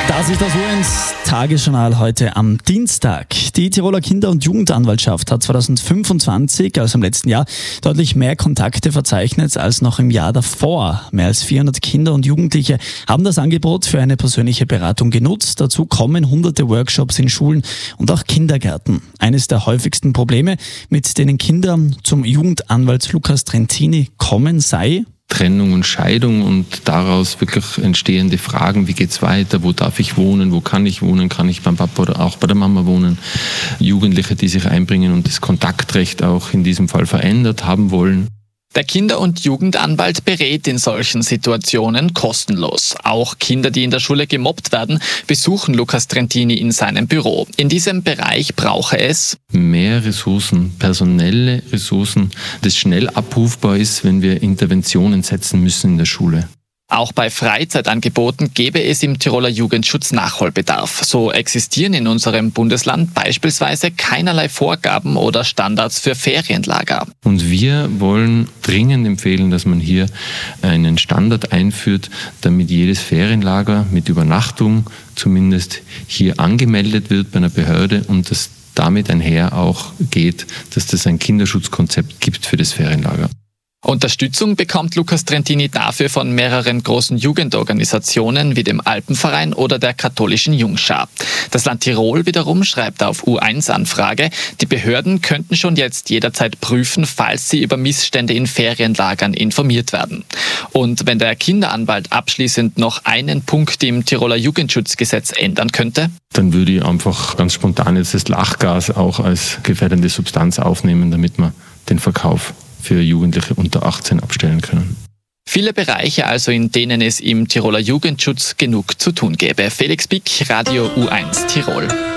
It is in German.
Das ist das UN-Tagesjournal heute am Dienstag. Die Tiroler Kinder- und Jugendanwaltschaft hat 2025, also im letzten Jahr, deutlich mehr Kontakte verzeichnet als noch im Jahr davor. Mehr als 400 Kinder und Jugendliche haben das Angebot für eine persönliche Beratung genutzt. Dazu kommen hunderte Workshops in Schulen und auch Kindergärten. Eines der häufigsten Probleme, mit denen Kinder zum Jugendanwalt Lukas Trentini kommen, sei Trennung und Scheidung und daraus wirklich entstehende Fragen, wie geht's weiter, wo darf ich wohnen, wo kann ich beim Papa oder auch bei der Mama wohnen. Jugendliche, die sich einbringen und das Kontaktrecht auch in diesem Fall verändert haben wollen. Der Kinder- und Jugendanwalt berät in solchen Situationen kostenlos. Auch Kinder, die in der Schule gemobbt werden, besuchen Lukas Trentini in seinem Büro. In diesem Bereich brauche es mehr Ressourcen, personelle Ressourcen, das schnell abrufbar ist, wenn wir Interventionen setzen müssen in der Schule. Auch bei Freizeitangeboten gäbe es im Tiroler Jugendschutz Nachholbedarf. So existieren in unserem Bundesland beispielsweise keinerlei Vorgaben oder Standards für Ferienlager. Und wir wollen dringend empfehlen, dass man hier einen Standard einführt, damit jedes Ferienlager mit Übernachtung zumindest hier angemeldet wird bei einer Behörde und das damit einher auch geht, dass es ein Kinderschutzkonzept gibt für das Ferienlager. Unterstützung bekommt Lukas Trentini dafür von mehreren großen Jugendorganisationen wie dem Alpenverein oder der katholischen Jungschar. Das Land Tirol wiederum schreibt auf U1-Anfrage, die Behörden könnten schon jetzt jederzeit prüfen, falls sie über Missstände in Ferienlagern informiert werden. Und wenn der Kinderanwalt abschließend noch einen Punkt im Tiroler Jugendschutzgesetz ändern könnte? Dann würde ich einfach ganz spontan jetzt das Lachgas auch als gefährdende Substanz aufnehmen, damit man den Verkauf für Jugendliche unter 18 abstellen können. Viele Bereiche also, in denen es im Tiroler Jugendschutz genug zu tun gäbe. Felix Bick, Radio U1 Tirol.